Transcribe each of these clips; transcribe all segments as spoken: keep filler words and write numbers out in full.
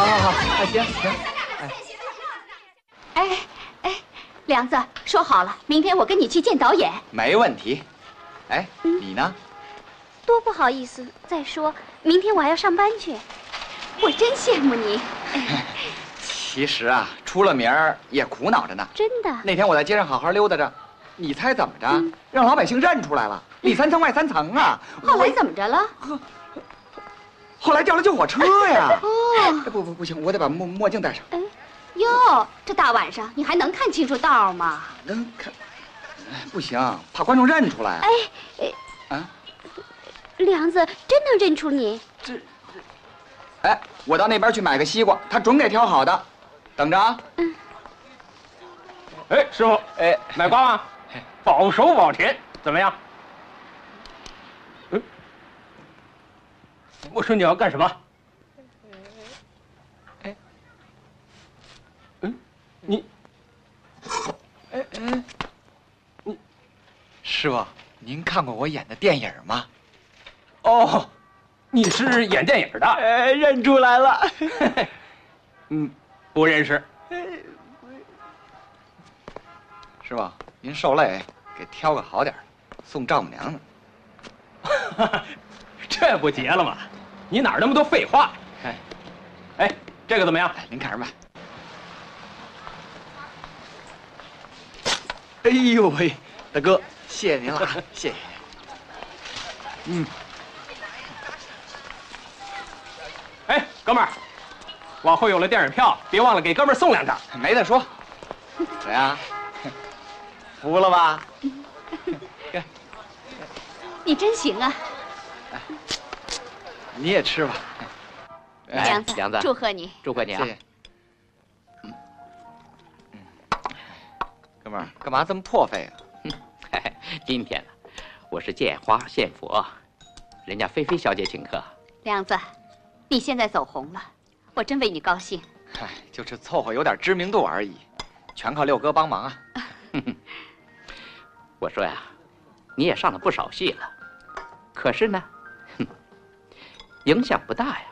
好好，哎，行行，哎， 哎哎，梁子，说好了，明天我跟你去见导演。 没问题。哎，你呢？ 多不好意思。再说，明天我还要上班去。我真羡慕你。 其实啊，出了名儿也苦恼着呢。 真的。 那天我在街上好好溜达着，你猜怎么着？嗯、让老百姓认出来了，里三层外三层啊！ 后来怎么着了？ 后来叫了救火车呀！ 哦， 不不不行，我得把墨墨镜戴上。 哎，哟，这大晚上你还能看清楚道吗？ 能看，不行，怕观众认出来。 哎哎， 啊， 梁子真能认出你？ 这，哎，我到那边去买个西瓜，他准给挑好的，等着啊。 嗯。 哎，师傅，哎，买瓜吗？保熟保甜，怎么样？嗯。我说你要干什么？哎，嗯，你， 哎哎，你，师傅，您看过我演的电影吗？ 哦，你是演电影的？ 哎，认出来了。 嗯，不认识。 师傅，您受累，给挑个好点的，送丈母娘呢。 这不结了吗？你哪儿那么多废话？哎，哎，这个怎么样？ 您看着办。哎呦喂，大哥，谢谢您了，谢谢。 嗯。哎，哥们儿，往后有了电影票，别忘了给哥们儿送两张。 没得说。怎样？服了吧？ 你真行啊！ 你也吃吧。 梁子， 梁子， 祝贺你， 祝贺你啊！ 谢谢。嗯嗯，哥们儿，干嘛这么破费啊？ 嗯，嘿嘿，今天呢，我是见花献佛，人家菲菲小姐请客。 梁子，你现在走红了，我真为你高兴。 嗨，就是凑合有点知名度而已，全靠六哥帮忙啊。 我说呀，你也上了不少戏了，可是呢，哼，影响不大呀。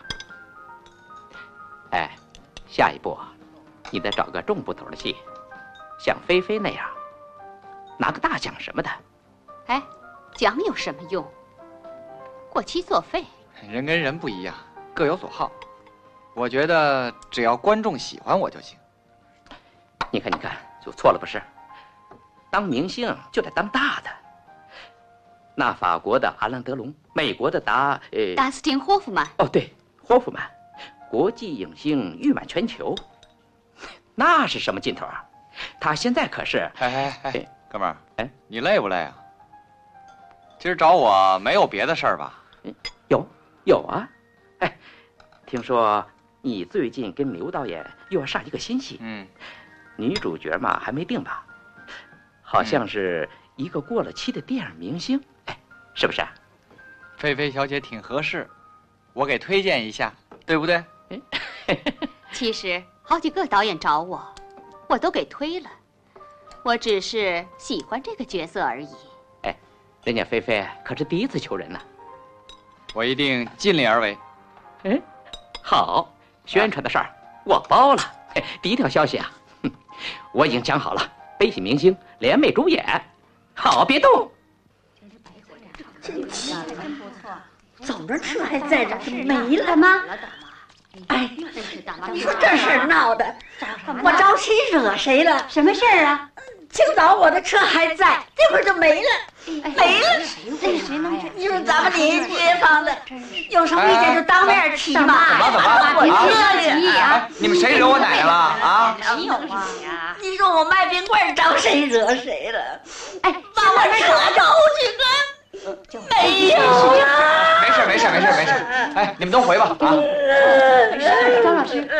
哎，下一步啊，你得找个重部头的戏，像菲菲那样，拿个大奖什么的。 哎，奖有什么用？过期作废。 人跟人不一样，各有所好。我觉得只要观众喜欢我就行。 你看，你看，就错了不是？当明星就得当大的。那法国的阿兰德龙，美国的达呃达斯汀霍夫曼。 哦，对，霍夫曼，国际影星誉满全球，那是什么劲头啊？他现在可是…… 哎哎哎，哥们儿， 哎， 你累不累啊？今儿找我没有别的事儿吧？ 嗯，有有啊。哎，听说你最近跟刘导演又要上一个新戏， 嗯， 女主角嘛还没定吧？好像是一个过了期的电影明星，哎，是不是？ 菲菲小姐挺合适，我给推荐一下，对不对？ 其实好几个导演找我，我都给推了，我只是喜欢这个角色而已。 哎，人家菲菲可是第一次求人呢。 我一定尽力而为。 哎，好，宣传的事儿我包了。哎，第一条消息啊，哼，我已经讲好了。悲喜明星联袂主演，好，别动。 真奇怪，真不错。走着车还在这，没了吗？哎，你说这事闹的，我招谁惹谁了？什么事儿啊？清早我的车还在，这会儿就没了，没了。这谁能？你说咱们邻居街坊的，有什么意见就当面提嘛。 怎么怎么？ 我客气呀！ 你们谁惹我奶奶了啊？ 没有啊！你说我卖冰棍招谁惹谁了？哎，把我车找去个，没有啊！ 没事没事没事没事，哎，你们都回吧啊。 张老师。